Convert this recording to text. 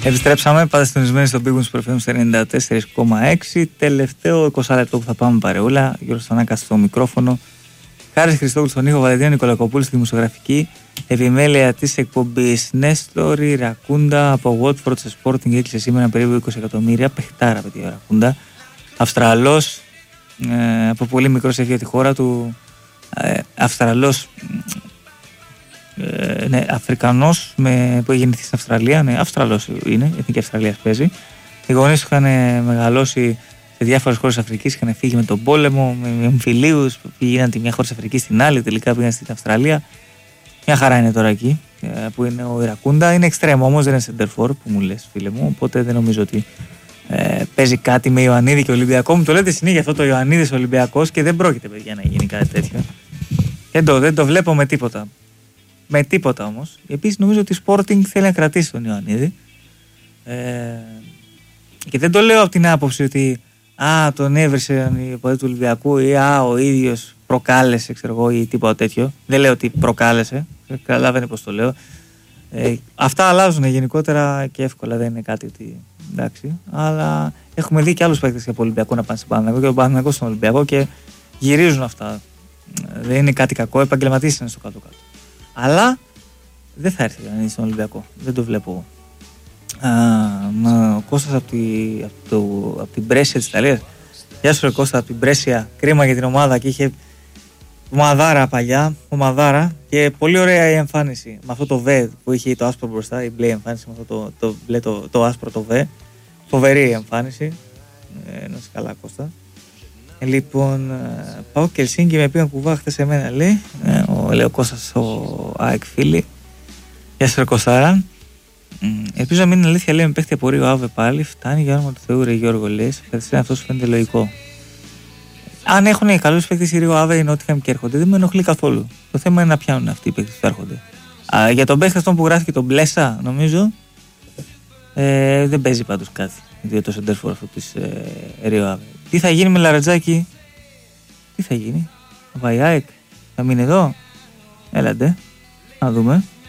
Επιστρέψαμε, πάτε συντονισμένοι στον Big Wings FM στο 94,6. Τελευταίο 20 λεπτό που θα πάμε παρεούλα. Γιώργος Θανάκας στο μικρόφωνο. Χάρης Χριστόγλου στον ήχο, Βαλεντίνα Νικολακοπούλου στη δημοσιογραφική επιμέλεια της εκπομπής. Νέστορη Ρακούντα από Watford σε Sporting έκλεισε σήμερα περίπου 20 εκατομμύρια. Παιχτάρα, παιδιά, Ρακούντα. Αυστραλός, από πολύ μικρός έφυγε τη χώρα του. Αυστραλός. Ναι, Αφρικανός που έχει γεννηθεί στην Αυστραλία. Ναι, Αυστραλός είναι, εθνική Αυστραλίας παίζει. Οι γονείς του είχαν μεγαλώσει σε διάφορες χώρες Αφρικής, είχαν φύγει με τον πόλεμο, με εμφυλίους, πήγαιναν τη μια χώρα της Αφρικής στην άλλη, τελικά πήγαν στην Αυστραλία. Μια χαρά είναι τώρα εκεί, που είναι ο Ιρακούντα. Είναι εξτρέμο όμως, δεν είναι σεντερφόρ που μου λες, φίλε μου, οπότε δεν νομίζω ότι παίζει κάτι με Ιωαννίδη και Ολυμπιακό. Μου το λέτε συνέχεια αυτό το Ιωαννίδης Ολυμπιακός και δεν πρόκειται, παιδιά, να γίνει κάτι τέτοιο. Δεν το βλέπω με τίποτα. Με τίποτα όμως. Επίσης νομίζω ότι η Sporting θέλει να κρατήσει τον Ιωαννίδη. Και δεν το λέω από την άποψη ότι τον έβρισε η ποδή του Ολυμπιακού ή ο ίδιος προκάλεσε, ξέρω εγώ, ή τίποτα τέτοιο. Δεν λέω ότι προκάλεσε. Καταλάβαινε πώς το λέω. Αυτά αλλάζουν γενικότερα και εύκολα, δεν είναι κάτι ότι εντάξει. Αλλά έχουμε δει και άλλους παίκτες από Ολυμπιακό να πάνε στην Παναθηναϊκό και ο Παναθηναϊκός στον Ολυμπιακό και γυρίζουν αυτά. Δεν είναι κάτι κακό, επαγγελματίες είναι στο κάτω-κάτω. Αλλά δεν θα έρθει να είναι στον Ολυμπιακό. Δεν το βλέπω. Ο Κώστας από την Μπρέσια της Ιταλίας. Γεια σου ρε Κώστα, από την Μπρέσια. Κρίμα για την ομάδα και είχε ομαδάρα παλιά. Ομαδάρα και πολύ ωραία η εμφάνιση. Με αυτό το V που είχε το άσπρο μπροστά, η μπλε εμφάνιση με αυτό το άσπρο το V. Φοβερή εμφάνιση. Να είσαι καλά Κώστα. Λοιπόν, πάω και Ελσίνκι με πήγαν κουβά χθες σε μένα, λέει ο Κώστας ο ΑΕΚ φίλη. Γεια σας ρε Κωστάρα. Ελπίζω να μην είναι αλήθεια, λέει με παίχτη από Ρίο Άβε πάλι. Φτάνει για όνομα του Θεού ρε Γιώργο, λέει. Αυτό σου φαίνεται λογικό. Αν έχουν καλούς παίχτες η Ρίο Άβε ή Νότιχαμ και έρχονται, δεν με ενοχλεί καθόλου. Το θέμα είναι να πιάνουν αυτοί οι παίχτες που έρχονται. Για τον παίχτη αυτόν που γράφει τον Μπλέσα, νομίζω, δεν παίζει πάντως κάτι. Για το σεντερφόρ αυτό της Ρίο Άβε. Τι θα γίνει με Λαρετζάκη, τι θα γίνει, ο Βαϊάεκ θα μείνει εδώ, έλατε, να δούμε.